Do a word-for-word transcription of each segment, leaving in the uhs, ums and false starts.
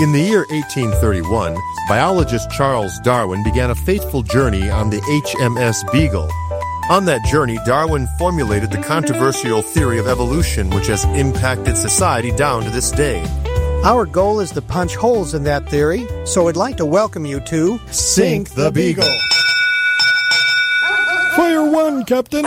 In the year eighteen thirty-one, biologist Charles Darwin began a fateful journey on the H M S Beagle. On that journey, Darwin formulated the controversial theory of evolution, which has impacted society down to this day. Our goal is to punch holes in that theory, so I'd like to welcome you to Sink the Beagle. Fire one, Captain.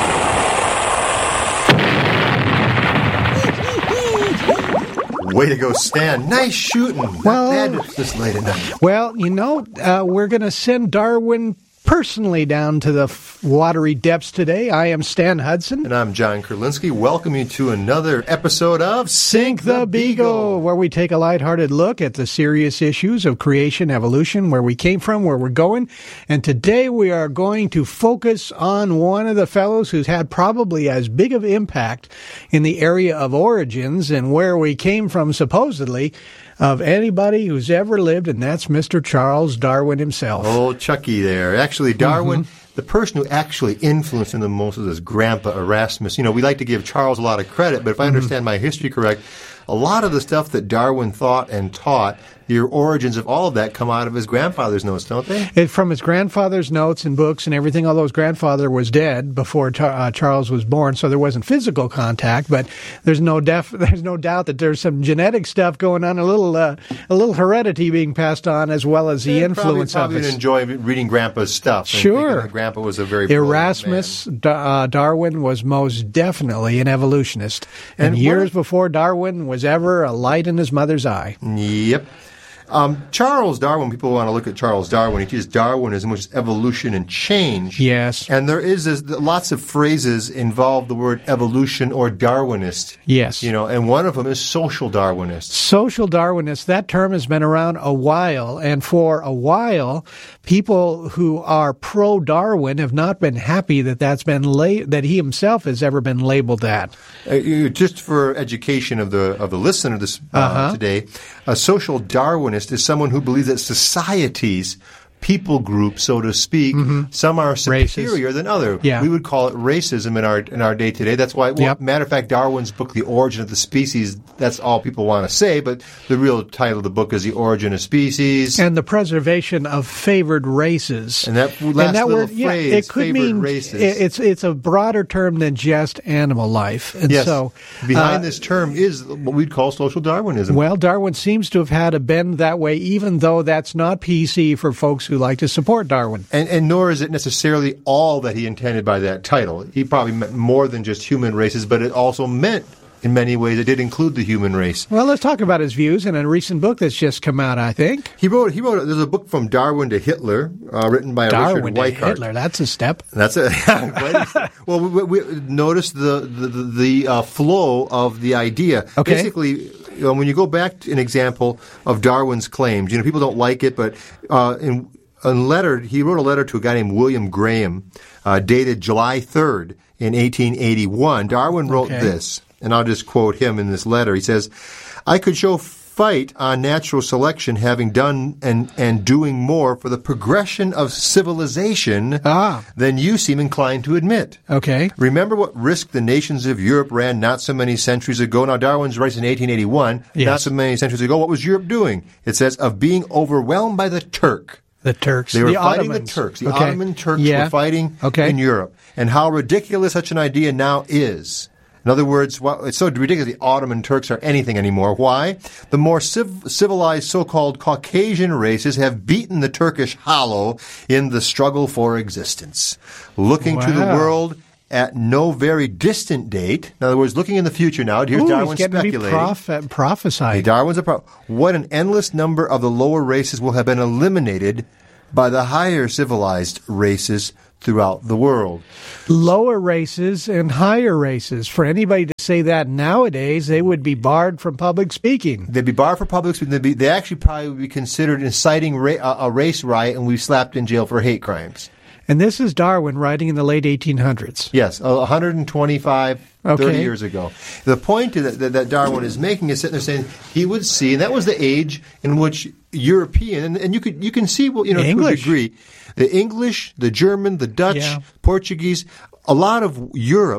Way to go, Stan. Nice shooting. Not Well, bad this late at night. Well, you know, uh, we're going to send Darwin personally down to the f- watery depths today. I am Stan Hudson. And I'm John Kurlinski. Welcome you to another episode of Sink the Beagle, where we take a lighthearted look at the serious issues of creation, evolution, where we came from, where we're going. And today we are going to focus on one of the fellows who's had probably as big of impact in the area of origins and where we came from, supposedly, of anybody who's ever lived, and that's Mister Charles Darwin himself. Oh, Chucky there. Actually, Darwin, Mm-hmm. the person who actually influenced him the most was his grandpa, Erasmus. You know, we like to give Charles a lot of credit, but if I Mm-hmm. understand my history correct, a lot of the stuff that Darwin thought and taught, the origins of all of that come out of his grandfather's notes, don't they? It, from his grandfather's notes and books and everything, although his grandfather was dead before uh, Charles was born, so there wasn't physical contact. But there's no def- there's no doubt that there's some genetic stuff going on, a little uh, a little heredity being passed on, as well as the Yeah, influence probably, of probably it. enjoy reading Grandpa's stuff. and Sure. thinking that Grandpa was a very brilliant Erasmus man. Da- uh, Darwin was most definitely an evolutionist, and, And years what- before Darwin was ever a light in his mother's eye. Yep. Um, Charles Darwin, people want to look at Charles Darwin. He teaches Darwinism, which is evolution and change. Yes. And there is this, lots of phrases involve the word evolution or Darwinist. Yes. You know, and one of them is social Darwinist. Social Darwinist, that term has been around a while, and for a while, people who are pro-Darwin have not been happy that that's been la- that he himself has ever been labeled that. Uh, you- just for education of the of the listener this uh, Uh-huh. today, a social Darwinist is someone who believes that societies, people groups, so to speak, some are superior Races. than other. Yeah. We would call it racism in our in our day today. That's why, well, Yep. matter of fact, Darwin's book, The Origin of the Species, that's all people want to say, but the real title of the book is The Origin of Species. And the preservation of favored races. And that last little word, yeah, phrase, it could favored mean races. it- it's it's a broader term than just animal life. And Yes. so Behind uh, this term is what we'd call social Darwinism. well, Darwin seems to have had a bend that way, even though that's not P C for folks who like to support Darwin. And, and nor is it necessarily all that he intended by that title. He probably meant more than just human races, but it also meant, in many ways, it did include the human race. Well, let's talk about his views in a recent book that's just come out, I think. He wrote. He wrote. There's a book from Darwin to Hitler, uh, written by Darwin Richard to Weikart. Hitler, that's a step. That's it. Well, we, we, we notice the the, the uh, flow of the idea. Okay. Basically, you know, when you go back to an example of Darwin's claims, you know, people don't like it, but uh, in a letter, he wrote a letter to a guy named William Graham, uh, dated July third in eighteen eighty-one. Darwin wrote Okay. this, and I'll just quote him in this letter. He says, "I could show fight on natural selection, having done and, and doing more for the progression of civilization Ah. than you seem inclined to admit. Okay. Remember what risk the nations of Europe ran not so many centuries ago." Now, Darwin's writes in eighteen eighty-one, Yes. not so many centuries ago. What was Europe doing? It says, of being overwhelmed by the Turk. The Turks. They were the fighting Ottomans. the Turks. The Okay. Ottoman Turks Yeah. were fighting Okay. in Europe. And how ridiculous such an idea now is. In other words, well, it's so ridiculous the Ottoman Turks are anything anymore. Why? The more civ- civilized so-called Caucasian races have beaten the Turkish hollow in the struggle for existence. Looking to the Wow. world at no very distant date, in other words, looking in the future now, here's Ooh, Darwin he's getting to be speculating. proph- prophesying. Hey, Darwin's a pro- what an endless number of the lower races will have been eliminated by the higher civilized races throughout the world. Lower races and higher races. For anybody to say that nowadays, they would be barred from public speaking. They'd be barred for public speaking. They'd be, they actually probably would be considered inciting ra- a, a race riot and we slapped in jail for hate crimes. And this is Darwin writing in the late eighteen hundreds. Yes, one hundred twenty-five, thirty Okay. years ago. The point that, that, that Darwin is making is sitting there saying he would see, and that was the age in which European, and, and you could you can see, well, you know, English. to a degree, the English, the German, the Dutch, Yeah. Portuguese, a lot of Europe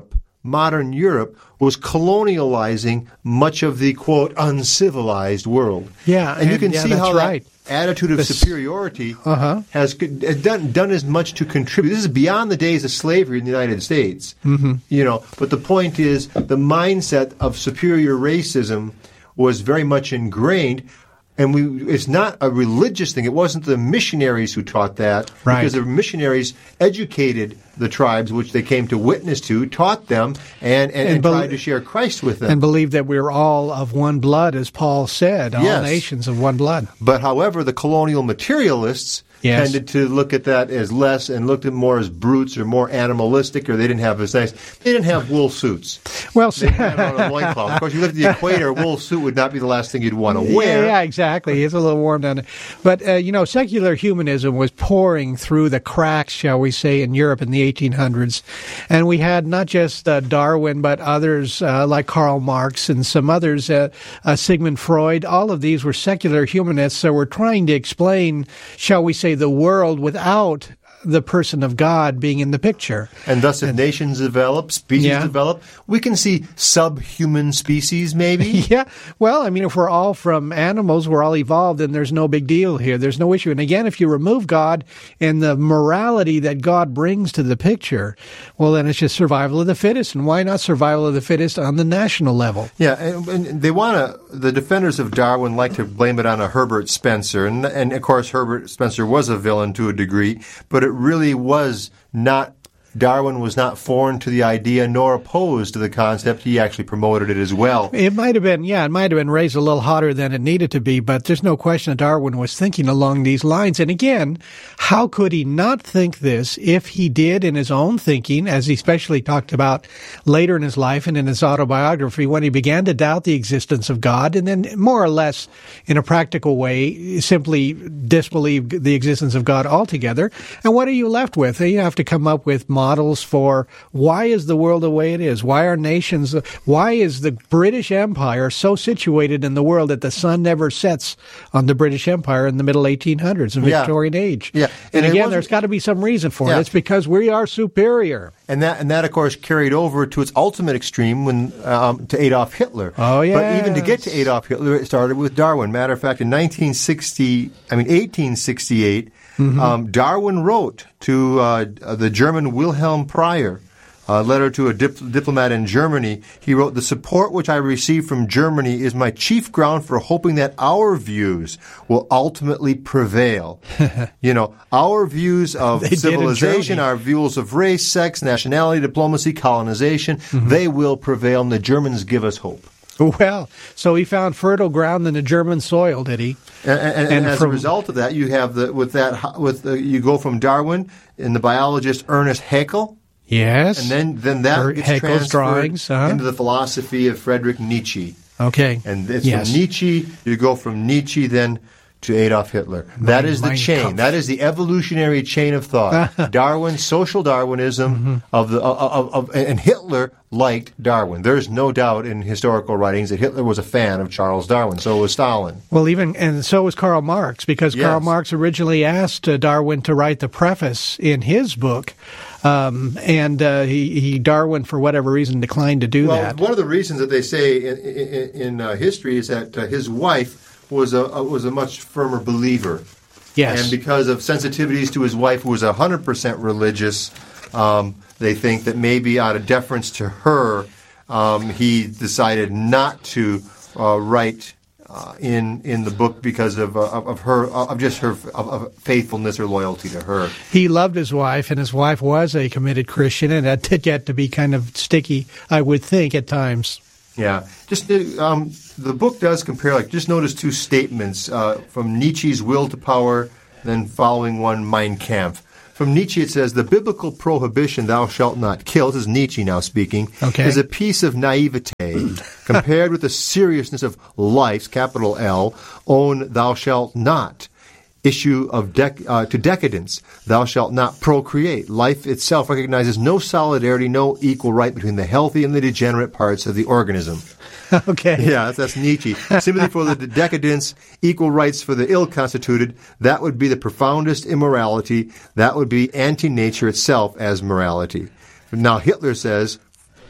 modern Europe was colonializing much of the, quote, uncivilized world. Yeah, and, and you can yeah, see that's how right. that attitude of This, superiority uh-huh. has done, done as much to contribute. This is beyond the days of slavery in the United States. Mm-hmm. You know, but the point is the mindset of superior racism was very much ingrained. And we, it's not a religious thing. It wasn't the missionaries who taught that. Right. Because the missionaries educated the tribes which they came to witness to, taught them, and, and, and, and be- tried to share Christ with them. And believed that we're all of one blood, as Paul said, all yes. nations of one blood. But however, the colonial materialists yes. tended to look at that as less and looked at more as brutes or more animalistic, or they didn't have as nice. They didn't have wool suits. Well, they didn't have on a loincloth. Of course, you live at the equator, a wool suit would not be the last thing you'd want to wear. Yeah, yeah, exactly. It's a little warm down there. But, uh, you know, secular humanism was pouring through the cracks, shall we say, in Europe in the eighteen hundreds. And we had not just uh, Darwin, but others uh, like Karl Marx and some others, uh, uh, Sigmund Freud. All of these were secular humanists, so we're trying to explain, shall we say, the world without the person of God being in the picture. And thus, if and, nations develop, species yeah. develop, we can see subhuman species, maybe? Yeah. Well, I mean, if we're all from animals, we're all evolved, then there's no big deal here. There's no issue. And again, if you remove God and the morality that God brings to the picture, well, then it's just survival of the fittest. And why not survival of the fittest on the national level? Yeah, and, and they want to, the defenders of Darwin like to blame it on a Herbert Spencer. And, and, of course, Herbert Spencer was a villain to a degree, but it really was not, Darwin was not foreign to the idea nor opposed to the concept. He actually promoted it as well. It might have been, yeah, it might have been raised a little hotter than it needed to be, but there's no question that Darwin was thinking along these lines. And again, how could he not think this if he did in his own thinking, as he especially talked about later in his life and in his autobiography, when he began to doubt the existence of God, and then more or less in a practical way, simply disbelieve the existence of God altogether. And what are you left with? You have to come up with models for why is the world the way it is? Why are nations, why is the British Empire so situated in the world that the sun never sets on the British Empire in the middle eighteen hundreds, the yeah. Victorian age? Yeah. And, and again, there's got to be some reason for yeah. it. It's because we are superior. And that, and that, of course, carried over to its ultimate extreme when um, to Adolf Hitler. Oh, yeah. But even to get to Adolf Hitler, it started with Darwin. Matter of fact, in nineteen sixty, I mean eighteen sixty-eight, mm-hmm. um, Darwin wrote to uh, the German Wilhelm Preyer, a letter to a dip- diplomat in Germany. He wrote, "The support which I receive from Germany is my chief ground for hoping that our views will ultimately prevail." You know, our views of civilization, our views of race, sex, nationality, diplomacy, colonization, mm-hmm. they will prevail, and the Germans give us hope. Well, so he found fertile ground in the German soil, did he? And, and, and, and as from, a result of that, you have the with that with the, you go from Darwin and the biologist Ernest Haeckel. Yes. And then, then that er, gets Haeckel's transferred drawings, uh-huh. into the philosophy of Friedrich Nietzsche. Okay. And it's yes. from Nietzsche, you go from Nietzsche then to Adolf Hitler. That Mein, is the mein chain. Kampf. That is the evolutionary chain of thought. Darwin, social Darwinism, mm-hmm. of the of, of, and Hitler liked Darwin. There's no doubt in historical writings that Hitler was a fan of Charles Darwin. So was Stalin. Well, even and so was Karl Marx, because yes. Karl Marx originally asked uh, Darwin to write the preface in his book. Um, and uh, he, he, Darwin, for whatever reason, declined to do well, that. One of the reasons that they say in, in, in uh, history is that uh, his wife was a, a was a much firmer believer. Yes. And because of sensitivities to his wife, who was one hundred percent religious, um, they think that maybe out of deference to her, um, he decided not to uh, write uh, in in the book because of uh, of her of just her of, of faithfulness or loyalty to her. He loved his wife, and his wife was a committed Christian, and that did get to be kind of sticky, I would think, at times. Yeah, just um, the book does compare. Like, just notice two statements uh, from Nietzsche's Will to Power, then following one, Mein Kampf. From Nietzsche, it says, "The biblical prohibition, thou shalt not kill," this is Nietzsche now speaking, okay. "is a piece of naivete compared with the seriousness of life's, capital L, own thou shalt not. Issue of dec- uh, to decadence, thou shalt not procreate. Life itself recognizes no solidarity, no equal right between the healthy and the degenerate parts of the organism." Okay. Yeah, that's, that's Nietzsche. Sympathy for the decadence, equal rights for the ill-constituted, that would be the profoundest immorality. That would be anti-nature itself as morality. Now Hitler says,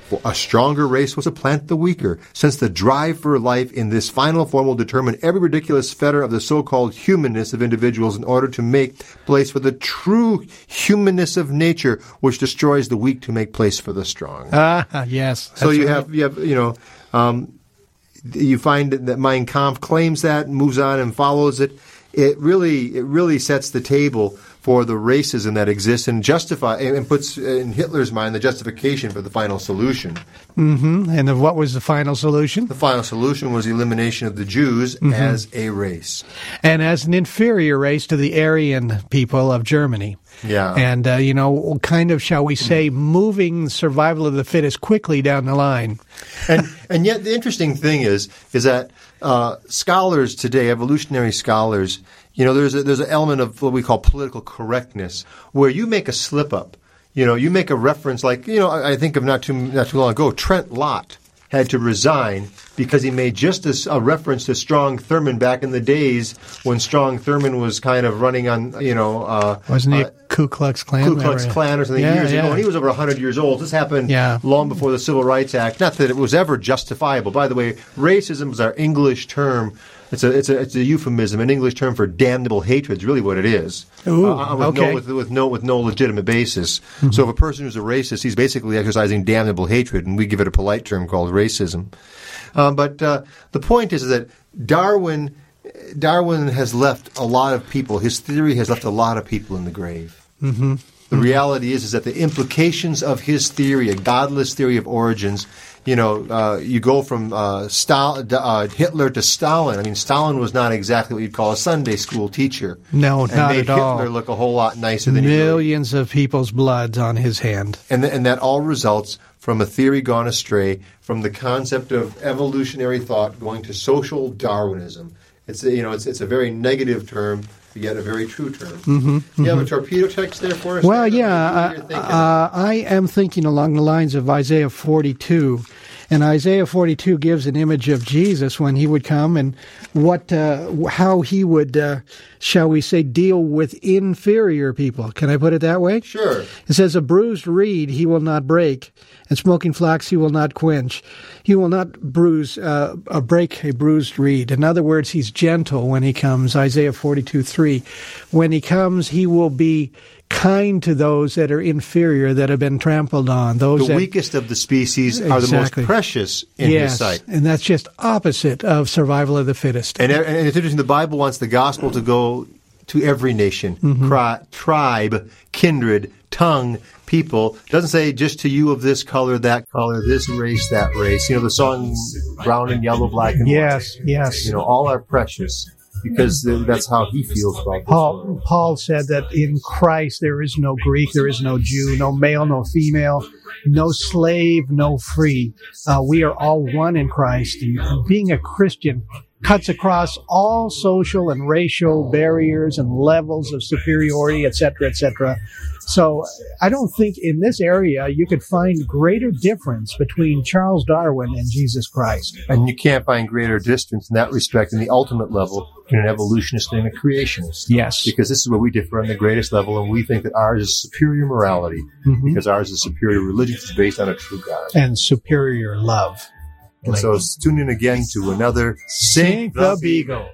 A stronger race will supplant the weaker, since the drive for life in this final form will determine every ridiculous fetter of the so-called humanness of individuals in order to make place for the true humanness of nature, which destroys the weak to make place for the strong. Ah, yes. So you right. have, you have, you know, um, you find that Mein Kampf claims that, moves on and follows it. It really, it really sets the table for the racism that exists and justify and puts in Hitler's mind the justification for the final solution. Mm-hmm. And the, what was the final solution? The final solution was the elimination of the Jews mm-hmm. as a race. And as an inferior race to the Aryan people of Germany. Yeah. And, uh, you know, kind of, shall we say, moving survival of the fittest quickly down the line. and and yet the interesting thing is, is that uh, scholars today, evolutionary scholars, you know, there's a, there's an element of what we call political correctness, where you make a slip up. You know, you make a reference like, you know, I, I think of not too not too long ago, Trent Lott had to resign because he made just a, a reference to Strong Thurman back in the days when Strong Thurman was kind of running on, you know, uh, wasn't he uh, a Ku Klux Klan? Ku Klux Klan or something yeah, years yeah. ago, and he was over one hundred years old. This happened yeah. long before the Civil Rights Act. Not that it was ever justifiable. By the way, racism is our English term. It's a it's a it's a euphemism, an English term for damnable hatred. Is really what it is. Ooh, uh, with okay. No, with, with no with no legitimate basis. Mm-hmm. So if a person who's a racist, he's basically exercising damnable hatred, and we give it a polite term called racism. Uh, but uh, the point is that Darwin Darwin has left a lot of people. His theory has left a lot of people in the grave. Mm-hmm. The reality is is that the implications of his theory, a godless theory of origins. You know, uh, you go from uh, Stal- uh, Hitler to Stalin. I mean, Stalin was not exactly what you'd call a Sunday school teacher. No, and not made at all. Hitler look a whole lot nicer than Millions he really. of people's bloods on his hand. And, th- and that all results from a theory gone astray, from the concept of evolutionary thought going to social Darwinism. It's a, you know, it's it's a very negative term, yet a very true term. Mm-hmm, mm-hmm. You have a torpedo text there for us? Well, yeah, uh, uh, I am thinking along the lines of Isaiah forty-two. And Isaiah forty-two gives an image of Jesus when he would come and what, uh, how he would, uh, shall we say, deal with inferior people. Can I put it that way? Sure. It says, a bruised reed he will not break, and smoking flax he will not quench. He will not bruise, uh, uh, break a bruised reed. In other words, he's gentle when he comes. Isaiah forty-two three. When he comes, he will be kind to those that are inferior, that have been trampled on. Those the that, weakest of the species are exactly. the most precious in yes, his sight. And that's just opposite of survival of the fittest. And, and it's interesting, the Bible wants the gospel to go to every nation, mm-hmm. cri- tribe, kindred, tongue, people. It doesn't say just to you of this color, that color, this race, that race. You know, the song brown and yellow, black and yes, white. Yes, yes. You know, all are precious. Because that's how he feels about this Paul, world. Paul said that in Christ there is no Greek, there is no Jew, no male, no female, no slave, no free. Uh, we are all one in Christ. And, and being a Christian cuts across all social and racial barriers and levels of superiority, et cetera, et cetera. So I don't think in this area you could find greater difference between Charles Darwin and Jesus Christ. And you can't find greater distance in that respect in the ultimate level between an evolutionist and a creationist. Yes. Because this is where we differ on the greatest level, and we think that ours is superior morality, mm-hmm. because ours is superior religion is based on a true God. And superior love. And so tune in again to another Sink the Beagle.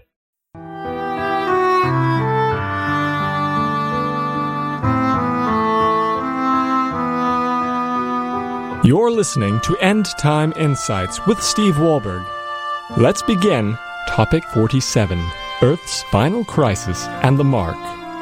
You're listening to End Time Insights with Steve Wahlberg. Let's begin Topic forty-seven, Earth's Final Crisis and the Mark.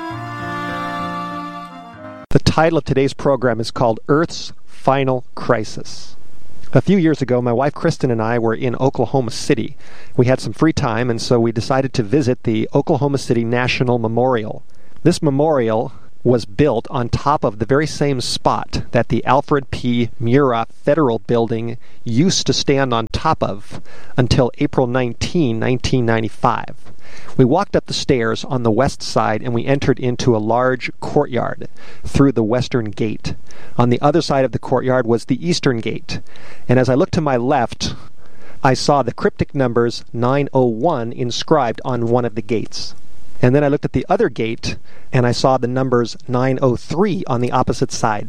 The title of today's program is called Earth's Final Crisis. A few years ago, my wife Kristen and I were in Oklahoma City. We had some free time, and so we decided to visit the Oklahoma City National Memorial. This memorial was built on top of the very same spot that the Alfred P. Murrah Federal Building used to stand on top of until April nineteenth, nineteen ninety-five. We walked up the stairs on the west side and we entered into a large courtyard through the western gate. On the other side of the courtyard was the eastern gate. And as I looked to my left, I saw the cryptic numbers nine oh one inscribed on one of the gates. And then I looked at the other gate and I saw the numbers nine oh three on the opposite side.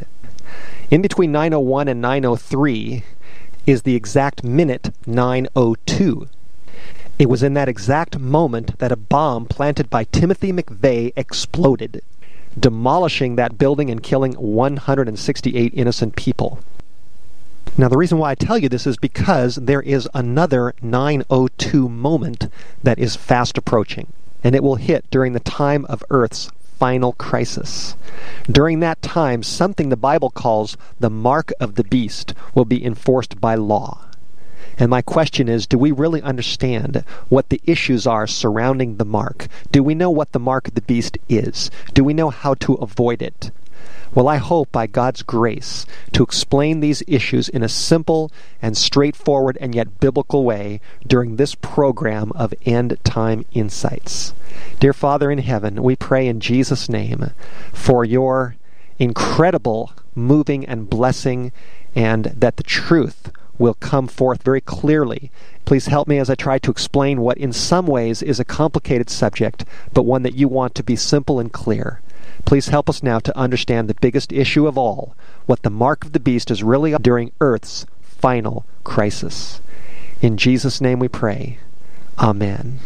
In between nine oh one and nine oh three is the exact minute nine oh two. It was in that exact moment that a bomb planted by Timothy McVeigh exploded, demolishing that building and killing one hundred sixty-eight innocent people. Now, the reason why I tell you this is because there is another nine oh two moment that is fast approaching, and it will hit during the time of Earth's final crisis. During that time, something the Bible calls the mark of the beast will be enforced by law. And my question is, do we really understand what the issues are surrounding the mark? Do we know what the mark of the beast is? Do we know how to avoid it? Well, I hope by God's grace to explain these issues in a simple and straightforward and yet biblical way during this program of End Time Insights. Dear Father in heaven, we pray in Jesus' name for your incredible moving and blessing, and that the truth will come forth very clearly. Please help me as I try to explain what in some ways is a complicated subject, but one that you want to be simple and clear. Please help us now to understand the biggest issue of all, what the mark of the beast is really during Earth's final crisis. In Jesus' name we pray. Amen.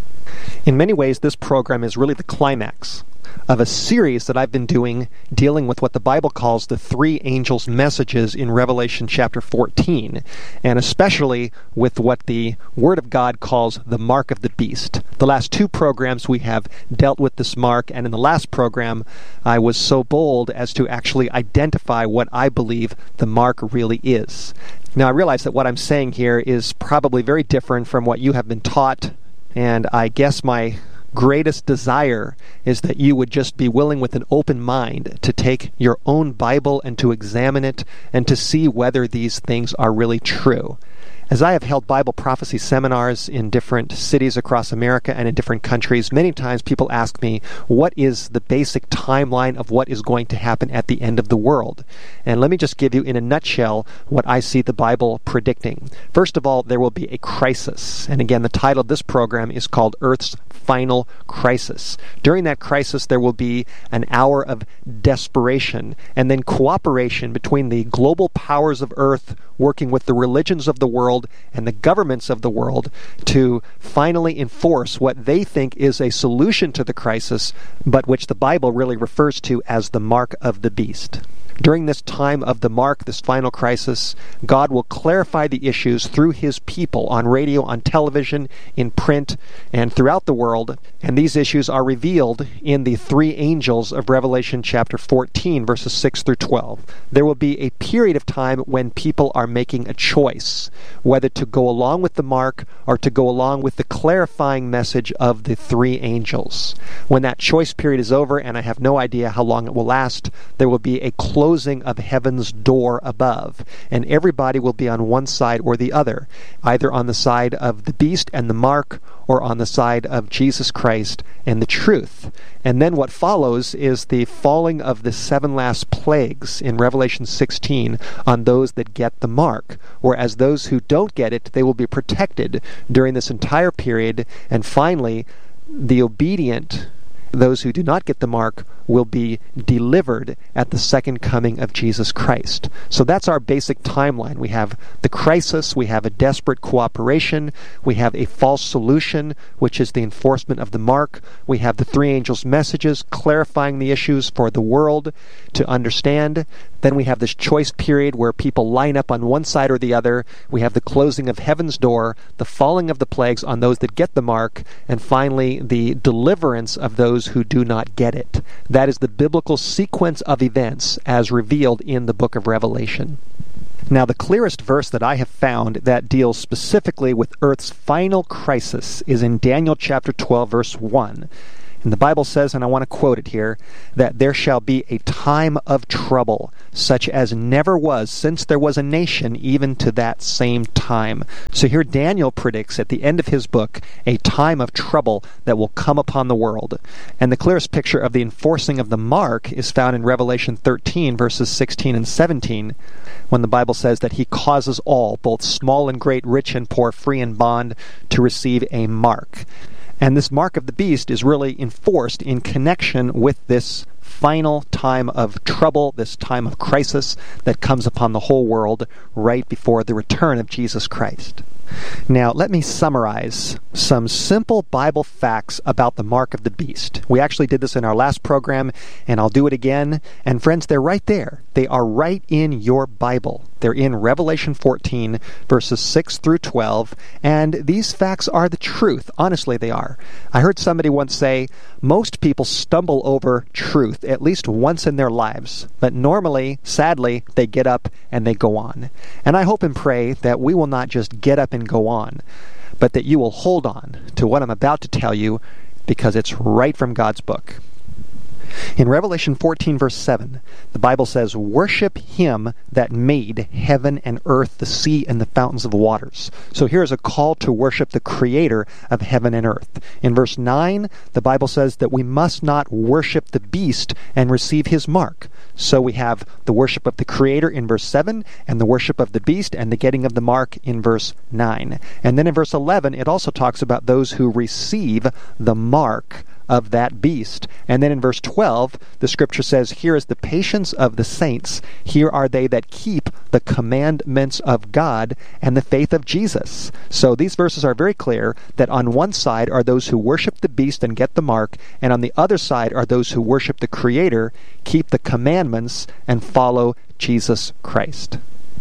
In many ways, this program is really the climax of a series that I've been doing dealing with what the Bible calls the three angels' messages in Revelation chapter fourteen, and especially with what the Word of God calls the mark of the beast. The last two programs we have dealt with this mark, and in the last program I was so bold as to actually identify what I believe the mark really is. Now, I realize that what I'm saying here is probably very different from what you have been taught, and I guess my greatest desire is that you would just be willing with an open mind to take your own Bible and to examine it and to see whether these things are really true. As I have held Bible prophecy seminars in different cities across America and in different countries, many times people ask me, what is the basic timeline of what is going to happen at the end of the world? And let me just give you in a nutshell what I see the Bible predicting. First of all, there will be a crisis. And again, the title of this program is called Earth's Final Crisis. During that crisis, there will be an hour of desperation and then cooperation between the global powers of Earth working with the religions of the world and the governments of the world to finally enforce what they think is a solution to the crisis, but which the Bible really refers to as the mark of the beast. During this time of the mark, this final crisis, God will clarify the issues through His people on radio, on television, in print, and throughout the world. And these issues are revealed in the three angels of Revelation chapter fourteen, verses six through twelve. There will be a period of time when people are making a choice, whether to go along with the mark or to go along with the clarifying message of the three angels. When that choice period is over, and I have no idea how long it will last, there will be a closing of heaven's door above, and everybody will be on one side or the other, either on the side of the beast and the mark or on the side of Jesus Christ and the truth. And then what follows is the falling of the seven last plagues in Revelation sixteen on those that get the mark, whereas those who don't get it, they will be protected during this entire period, and finally the obedient, those who do not get the mark, will be delivered at the second coming of Jesus Christ. So that's our basic timeline. We have the crisis, we have a desperate cooperation, we have a false solution, which is the enforcement of the mark, we have the three angels' messages clarifying the issues for the world to understand. Then we have this choice period where people line up on one side or the other. We have the closing of heaven's door, the falling of the plagues on those that get the mark, and finally the deliverance of those who do not get it. That is the biblical sequence of events as revealed in the book of Revelation. Now, the clearest verse that I have found that deals specifically with Earth's final crisis is in Daniel chapter twelve, verse one. And the Bible says, and I want to quote it here, that there shall be a time of trouble, such as never was since there was a nation, even to that same time. So here Daniel predicts at the end of his book a time of trouble that will come upon the world. And the clearest picture of the enforcing of the mark is found in Revelation thirteen, verses sixteen and seventeen, when the Bible says that He causes all, both small and great, rich and poor, free and bond, to receive a mark. And this mark of the beast is really enforced in connection with this final time of trouble, this time of crisis that comes upon the whole world right before the return of Jesus Christ. Now, let me summarize some simple Bible facts about the mark of the beast. We actually did this in our last program, and I'll do it again. And friends, they're right there. They are right in your Bible. They're in Revelation fourteen, verses six through twelve, and these facts are the truth. Honestly, they are. I heard somebody once say, most people stumble over truth at least once in their lives, but normally, sadly, they get up and they go on. And I hope and pray that we will not just get up and go on, but that you will hold on to what I'm about to tell you, because it's right from God's book. In Revelation fourteen, verse seven, the Bible says, "Worship him that made heaven and earth, the sea, and the fountains of waters." So here's a call to worship the creator of heaven and earth. In verse nine, the Bible says that we must not worship the beast and receive his mark. So we have the worship of the creator in verse seven, and the worship of the beast and the getting of the mark in verse nine. And then in verse eleven, it also talks about those who receive the mark of that beast. And then in verse twelve, the scripture says, "Here is the patience of the saints. Here are they that keep the commandments of God and the faith of Jesus." So these verses are very clear that on one side are those who worship the beast and get the mark, and on the other side are those who worship the Creator, keep the commandments, and follow Jesus Christ.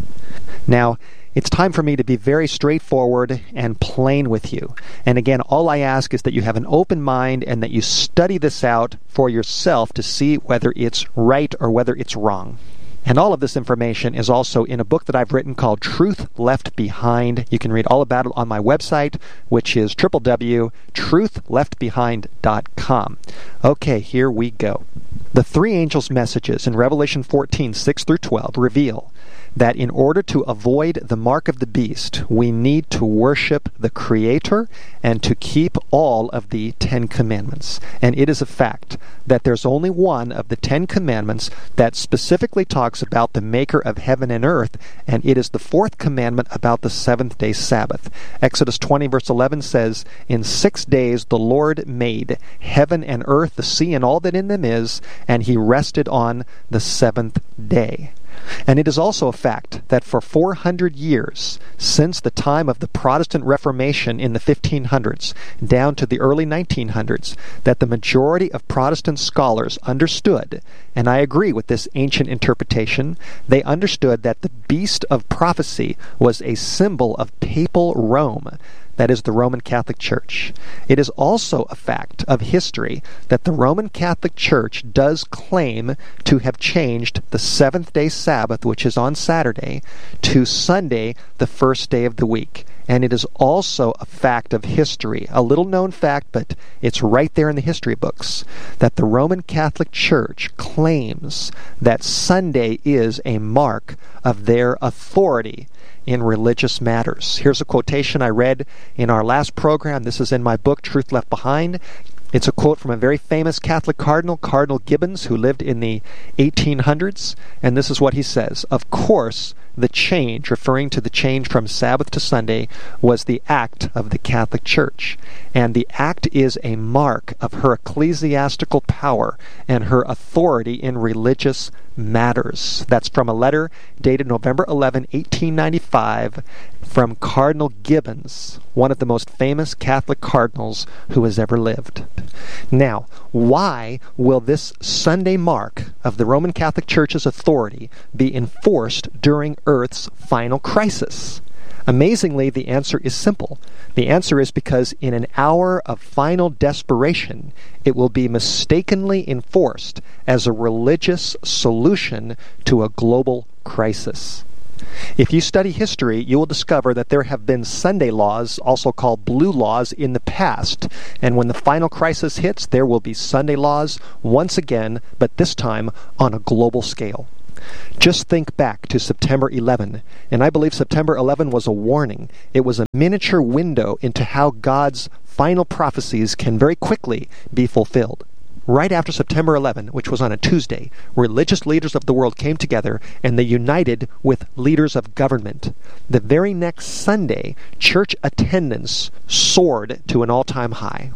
Now, it's time for me to be very straightforward and plain with you. And again, all I ask is that you have an open mind and that you study this out for yourself to see whether it's right or whether it's wrong. And all of this information is also in a book that I've written called Truth Left Behind. You can read all about it on my website, which is w w w dot truth left behind dot com. Okay, here we go. The three angels' messages in Revelation fourteen, six through twelve reveal that in order to avoid the mark of the beast, we need to worship the Creator and to keep all of the Ten Commandments. And it is a fact that there's only one of the Ten Commandments that specifically talks about the Maker of heaven and earth, and it is the fourth commandment about the seventh-day Sabbath. Exodus twenty, verse eleven says, "In six days the Lord made heaven and earth, the sea, and all that in them is, and he rested on the seventh day." And it is also a fact that for four hundred years, since the time of the Protestant Reformation in the fifteen hundreds down to the early nineteen hundreds, that the majority of Protestant scholars understood, and I agree with this ancient interpretation, they understood that the beast of prophecy was a symbol of papal Rome. That is the Roman Catholic Church. It is also a fact of history that the Roman Catholic Church does claim to have changed the seventh-day Sabbath, which is on Saturday, to Sunday, the first day of the week. And it is also a fact of history, a little-known fact, but it's right there in the history books, that the Roman Catholic Church claims that Sunday is a mark of their authority in religious matters. Here's a quotation I read in our last program. This is in my book, Truth Left Behind. It's a quote from a very famous Catholic cardinal, Cardinal Gibbons, who lived in the eighteen hundreds, and this is what he says: "Of course, the change," referring to the change from Sabbath to Sunday, "was the act of the Catholic Church, and the act is a mark of her ecclesiastical power and her authority in religious matters." That's from a letter dated November eleventh, eighteen ninety-five, from Cardinal Gibbons, one of the most famous Catholic cardinals who has ever lived. Now, why will this Sunday mark of the Roman Catholic Church's authority be enforced during Earth's final crisis? Amazingly, the answer is simple. The answer is because in an hour of final desperation, it will be mistakenly enforced as a religious solution to a global crisis. If you study history, you will discover that there have been Sunday laws, also called blue laws, in the past. And when the final crisis hits, there will be Sunday laws once again, but this time on a global scale. Just think back to September eleventh, and I believe September eleventh was a warning. It was a miniature window into how God's final prophecies can very quickly be fulfilled. Right after September eleventh, which was on a Tuesday, religious leaders of the world came together and they united with leaders of government. The very next Sunday, church attendance soared to an all-time high.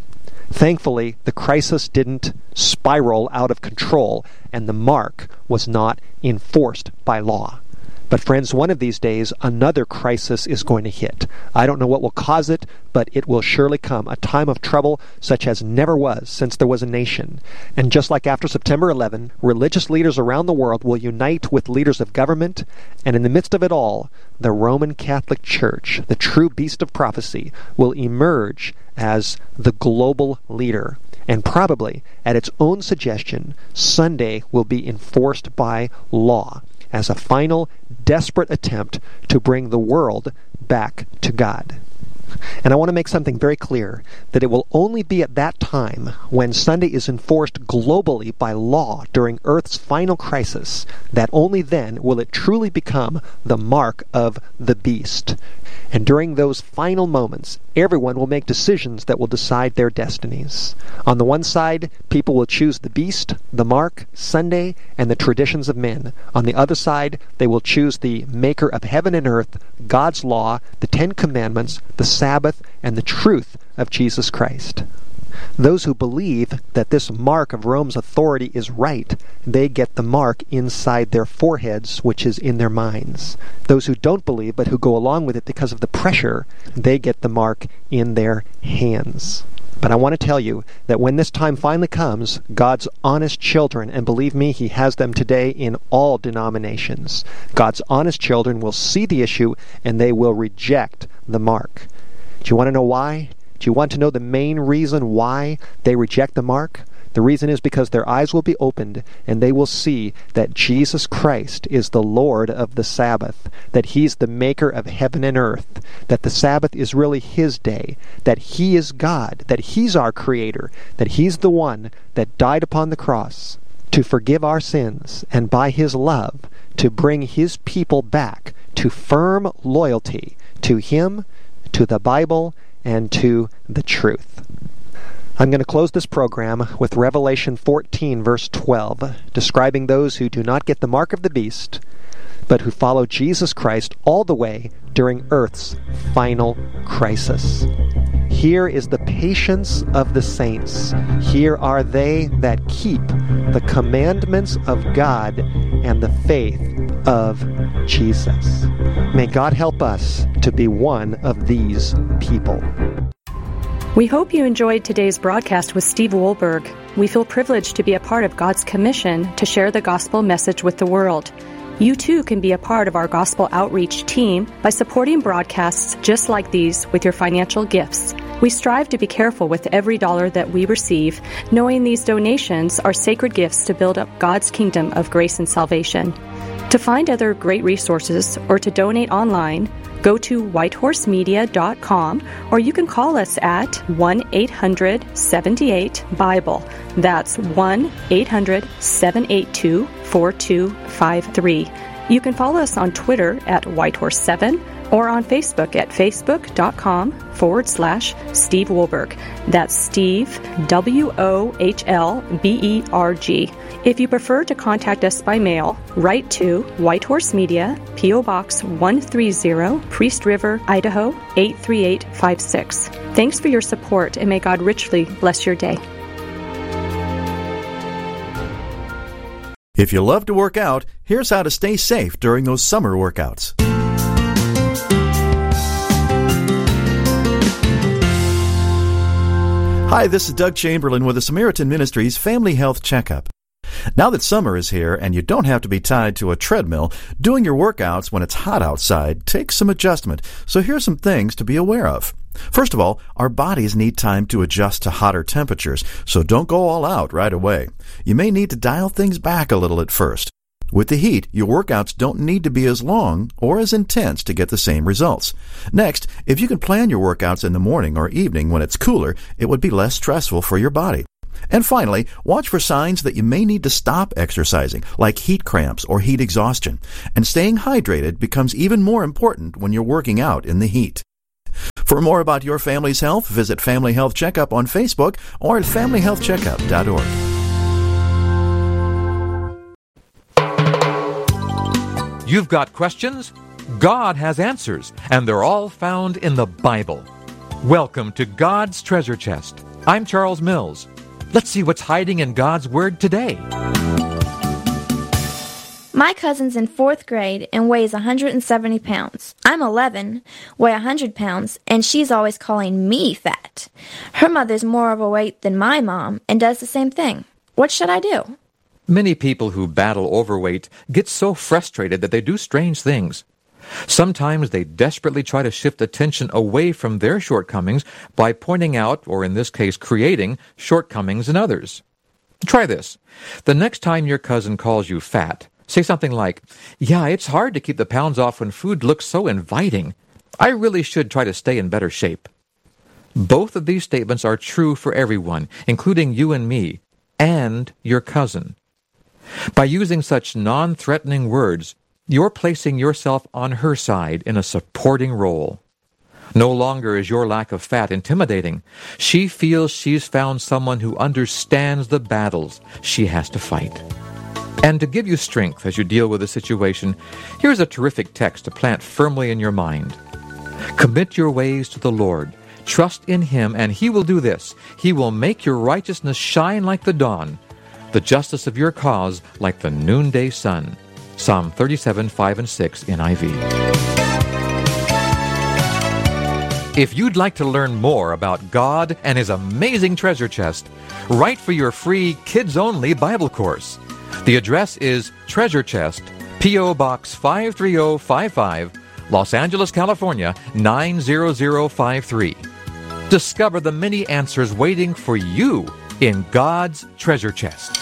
Thankfully, the crisis didn't spiral out of control, and the mark was not enforced by law. But friends, one of these days, another crisis is going to hit. I don't know what will cause it, but it will surely come. A time of trouble such as never was since there was a nation. And just like after September eleventh, religious leaders around the world will unite with leaders of government, and in the midst of it all, the Roman Catholic Church, the true beast of prophecy, will emerge as the global leader. And probably, at its own suggestion, Sunday will be enforced by law as a final, desperate attempt to bring the world back to God. And I want to make something very clear, that it will only be at that time, when Sunday is enforced globally by law during Earth's final crisis, that only then will it truly become the mark of the beast. And during those final moments, everyone will make decisions that will decide their destinies. On the one side, people will choose the beast, the mark, Sunday, and the traditions of men. On the other side, they will choose the maker of heaven and earth, God's law, the Ten Commandments, the Sabbath, and the truth of Jesus Christ. Those who believe that this mark of Rome's authority is right, they get the mark inside their foreheads, which is in their minds. Those who don't believe, but who go along with it because of the pressure, they get the mark in their hands. But I want to tell you that when this time finally comes, God's honest children, and believe me, He has them today in all denominations, God's honest children will see the issue and they will reject the mark. Do you want to know why? Do you want to know the main reason why they reject the mark? The reason is because their eyes will be opened and they will see that Jesus Christ is the Lord of the Sabbath, that He's the maker of heaven and earth, that the Sabbath is really His day, that He is God, that He's our Creator, that He's the one that died upon the cross to forgive our sins, and by His love to bring His people back to firm loyalty to Him, to the Bible, and to the truth. I'm going to close this program with Revelation fourteen, verse twelve, describing those who do not get the mark of the beast, but who follow Jesus Christ all the way during Earth's final crisis. Here is the patience of the saints. Here are they that keep the commandments of God and the faith of Jesus. May God help us to be one of these people. We hope you enjoyed today's broadcast with Steve Wohlberg. We feel privileged to be a part of God's commission to share the gospel message with the world. You too can be a part of our gospel outreach team by supporting broadcasts just like these with your financial gifts. We strive to be careful with every dollar that we receive, knowing these donations are sacred gifts to build up God's kingdom of grace and salvation. To find other great resources or to donate online, go to whitehorse media dot com, or you can call us at one eight hundred seven eight Bible. That's one eight hundred seven eight two four two five three. You can follow us on Twitter at whitehorse seven or on Facebook at facebook.com forward slash Steve Wohlberg. That's Steve, W O H L B E R G. If you prefer to contact us by mail, write to White Horse Media, P O Box one thirty, Priest River, Idaho eight three eight five six. Thanks for your support, and may God richly bless your day. If you love to work out, here's how to stay safe during those summer workouts. Hi, this is Doug Chamberlain with the Samaritan Ministries Family Health Checkup. Now that summer is here and you don't have to be tied to a treadmill, doing your workouts when it's hot outside takes some adjustment. So here's some things to be aware of. First of all, our bodies need time to adjust to hotter temperatures, so don't go all out right away. You may need to dial things back a little at first. With the heat, your workouts don't need to be as long or as intense to get the same results. Next, if you can plan your workouts in the morning or evening when it's cooler, it would be less stressful for your body. And finally, watch for signs that you may need to stop exercising, like heat cramps or heat exhaustion. And staying hydrated becomes even more important when you're working out in the heat. For more about your family's health, visit Family Health Checkup on Facebook or at family health checkup dot org. You've got questions? God has answers, and they're all found in the Bible. Welcome to God's Treasure Chest. I'm Charles Mills. Let's see what's hiding in God's Word today. My cousin's in fourth grade and weighs one hundred seventy pounds. I'm eleven, weigh one hundred pounds, and she's always calling me fat. Her mother's more of a weight than my mom and does the same thing. What should I do? Many people who battle overweight get so frustrated that they do strange things. Sometimes they desperately try to shift attention away from their shortcomings by pointing out, or in this case creating, shortcomings in others. Try this. The next time your cousin calls you fat, say something like, "Yeah, it's hard to keep the pounds off when food looks so inviting. I really should try to stay in better shape." Both of these statements are true for everyone, including you and me, and your cousin. By using such non-threatening words, you're placing yourself on her side in a supporting role. No longer is your lack of fat intimidating. She feels she's found someone who understands the battles she has to fight. And to give you strength as you deal with the situation, here's a terrific text to plant firmly in your mind. Commit your ways to the Lord. Trust in Him, and He will do this. He will make your righteousness shine like the dawn, the justice of your cause like the noonday sun. Psalm thirty-seven, five and six, N I V. If you'd like to learn more about God and His amazing treasure chest, write for your free kids-only Bible course. The address is Treasure Chest, P O. Box five three zero five five, Los Angeles, California, nine zero zero five three. Discover the many answers waiting for you in God's treasure chest.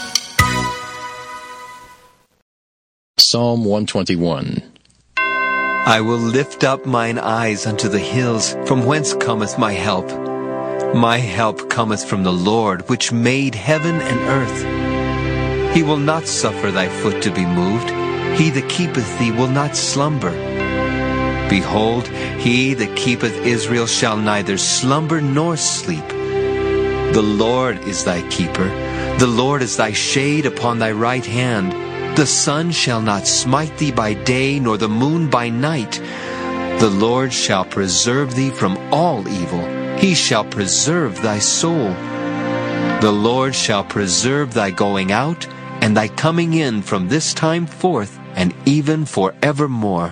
Psalm one twenty-one. I will lift up mine eyes unto the hills, from whence cometh my help. My help cometh from the Lord, which made heaven and earth. He will not suffer thy foot to be moved. He that keepeth thee will not slumber. Behold, he that keepeth Israel shall neither slumber nor sleep. The Lord is thy keeper. The Lord is thy shade upon thy right hand. The sun shall not smite thee by day, nor the moon by night. The Lord shall preserve thee from all evil. He shall preserve thy soul. The Lord shall preserve thy going out, and thy coming in from this time forth, and even forevermore.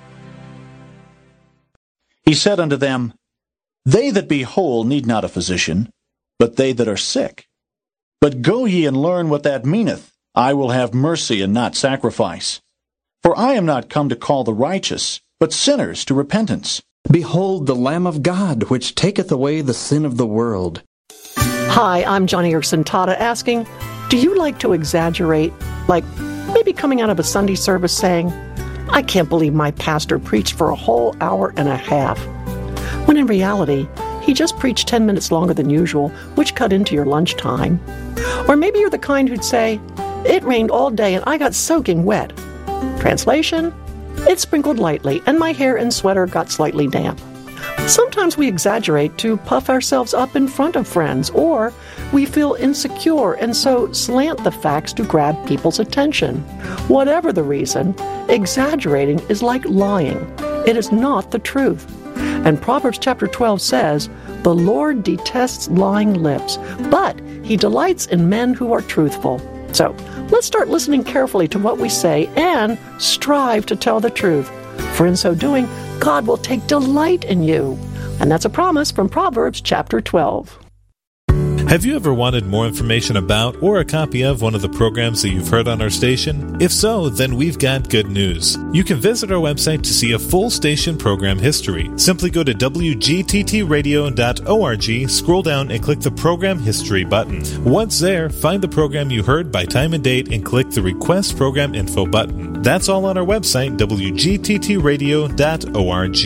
He said unto them, They that be whole need not a physician, but they that are sick. But go ye and learn what that meaneth. I will have mercy and not sacrifice. For I am not come to call the righteous, but sinners to repentance. Behold the Lamb of God, which taketh away the sin of the world. Hi, I'm Johnny Erickson Tata asking, do you like to exaggerate? Like maybe coming out of a Sunday service saying, I can't believe my pastor preached for a whole hour and a half. When in reality, he just preached ten minutes longer than usual, which cut into your lunchtime. Or maybe you're the kind who'd say, it rained all day and I got soaking wet. Translation, it sprinkled lightly and my hair and sweater got slightly damp. Sometimes we exaggerate to puff ourselves up in front of friends, or we feel insecure and so slant the facts to grab people's attention. Whatever the reason, exaggerating is like lying. It is not the truth. And Proverbs chapter twelve says, the Lord detests lying lips, but He delights in men who are truthful. So, let's start listening carefully to what we say and strive to tell the truth. For in so doing, God will take delight in you. And that's a promise from Proverbs chapter twelve. Have you ever wanted more information about or a copy of one of the programs that you've heard on our station? If so, then we've got good news. You can visit our website to see a full station program history. Simply go to w g t t radio dot org, scroll down and click the Program History button. Once there, find the program you heard by time and date and click the Request Program Info button. That's all on our website, w g t t radio dot org.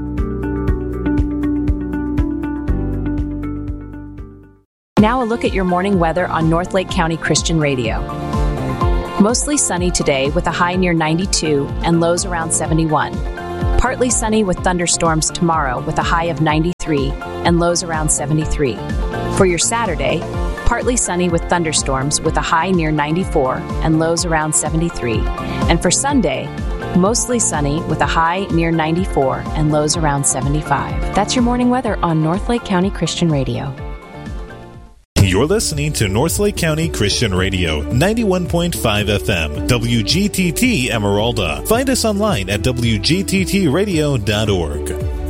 Now a look at your morning weather on North Lake County Christian Radio. Mostly sunny today with a high near ninety-two and lows around seventy-one. Partly sunny with thunderstorms tomorrow with a high of ninety-three and lows around seventy-three. For your Saturday, partly sunny with thunderstorms with a high near ninety-four and lows around seventy-three. And for Sunday, Mostly sunny with a high near ninety-four and lows around seventy-five. That's your morning weather on Northlake County Christian Radio. You're listening to Northlake County Christian Radio, ninety-one point five F M, W G T T Emeralda. Find us online at w g t t radio dot org.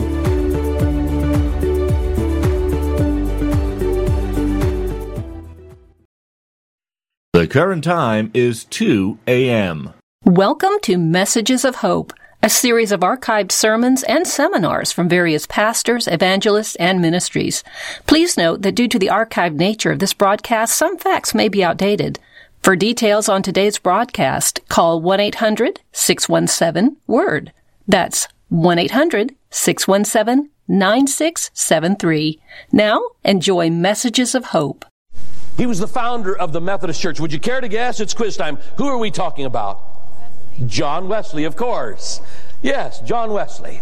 The current time is two a.m. Welcome to Messages of Hope, a series of archived sermons and seminars from various pastors, evangelists, and ministries. Please note that due to the archived nature of this broadcast, some facts may be outdated. For details on today's broadcast, call one eight hundred six one seven WORD. That's one eight hundred six one seven nine six seven three. Now, enjoy Messages of Hope. He was the founder of the Methodist Church. Would you care to guess? It's quiz time. Who are we talking about? John Wesley, of course. Yes, John Wesley.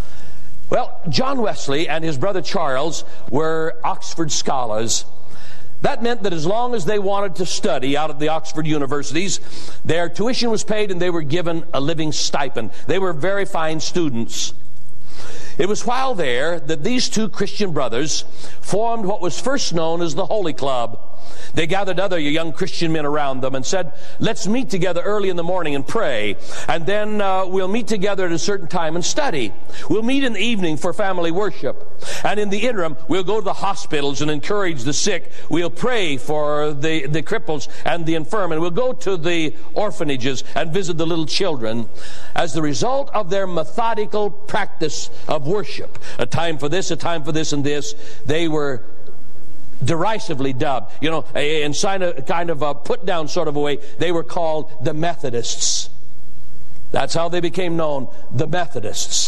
Well, John Wesley and his brother Charles were Oxford scholars. That meant that as long as they wanted to study out at the Oxford universities, their tuition was paid and they were given a living stipend. They were very fine students. It was while there that these two Christian brothers formed what was first known as the Holy Club. They gathered other young Christian men around them and said, let's meet together early in the morning and pray, and then uh, we'll meet together at a certain time and study. We'll meet in the evening for family worship, and in the interim, we'll go to the hospitals and encourage the sick. We'll pray for the, the cripples and the infirm, and we'll go to the orphanages and visit the little children. As the result of their methodical practice of worship, a time for this, a time for this and this, they were derisively dubbed, you know, in kind of a put-down sort of a way, they were called the Methodists. That's how they became known, the Methodists.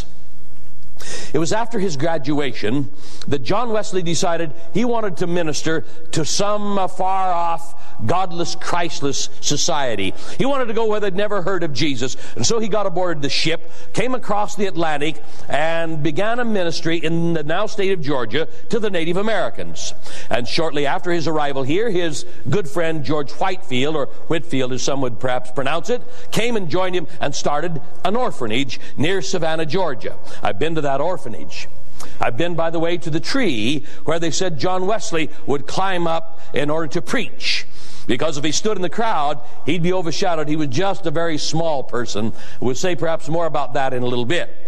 It was after his graduation that John Wesley decided he wanted to minister to some uh, far-off, godless, Christless society. He wanted to go where they'd never heard of Jesus. And so he got aboard the ship, came across the Atlantic, and began a ministry in the now state of Georgia to the Native Americans. And shortly after his arrival here, his good friend George Whitefield, or Whitfield as some would perhaps pronounce it, came and joined him and started an orphanage near Savannah, Georgia. I've been to that orphanage. I've been, by the way, to the tree where they said John Wesley would climb up in order to preach. Because if he stood in the crowd, he'd be overshadowed. He was just a very small person. We'll say perhaps more about that in a little bit.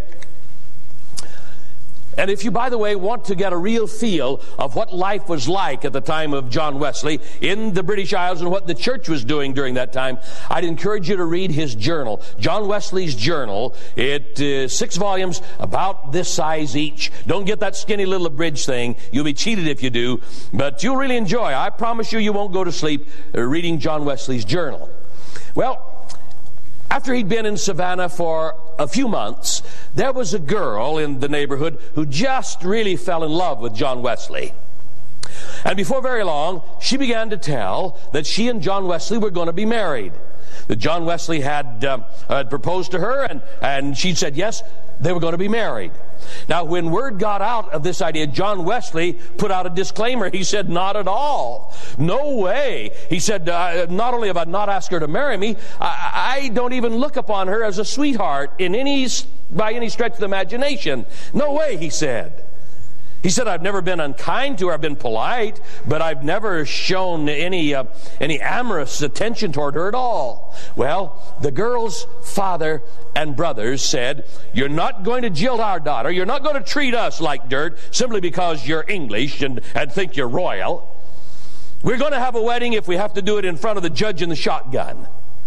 And if you, by the way, want to get a real feel of what life was like at the time of John Wesley in the British Isles and what the church was doing during that time, I'd encourage you to read his journal, John Wesley's journal. It uh, six volumes, about this size each. Don't get that skinny little abridged thing. You'll be cheated if you do. But you'll really enjoy. I promise you, you won't go to sleep uh, reading John Wesley's journal. Well, after he'd been in Savannah for a few months, there was a girl in the neighborhood who just really fell in love with John Wesley. And before very long, she began to tell that she and John Wesley were going to be married. That John Wesley had, um, had proposed to her, and, and she said yes, they were going to be married. Now, when word got out of this idea, John Wesley put out a disclaimer. He said, not at all. No way. He said, uh, not only have I not asked her to marry me, I, I don't even look upon her as a sweetheart in any by any stretch of the imagination. No way, he said. He said, I've never been unkind to her. I've been polite, but I've never shown any uh, any amorous attention toward her at all. Well, the girl's father and brothers said, you're not going to jilt our daughter. You're not going to treat us like dirt simply because you're English and, and think you're royal. We're going to have a wedding if we have to do it in front of the judge and the shotgun.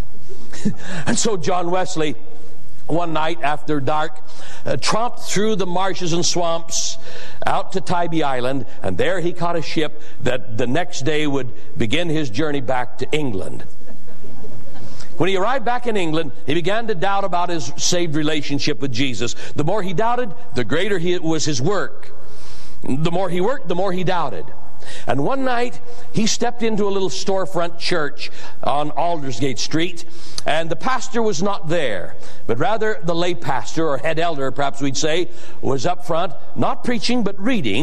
And so John Wesley, one night after dark, uh, tromped through the marshes and swamps out to Tybee Island, and there he caught a ship that the next day would begin his journey back to England. When he arrived back in England, he began to doubt about his saved relationship with Jesus. The more he doubted, the greater he, was his work. The more he worked, the more he doubted. And one night, he stepped into a little storefront church on Aldersgate Street, and the pastor was not there, but rather the lay pastor, or head elder, perhaps we'd say, was up front, not preaching, but reading